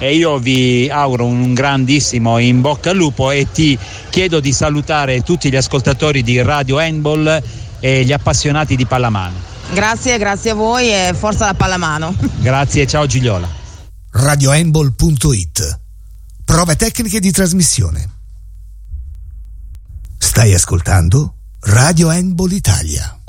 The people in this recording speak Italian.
e io vi auguro un grandissimo in bocca al lupo e ti chiedo di salutare tutti gli ascoltatori di Radio Handball e gli appassionati di pallamano. Grazie a voi e forza la pallamano. Grazie, ciao Gigliola. RadioHandball.it. Prove tecniche di trasmissione. Stai ascoltando Radio Handball Italia.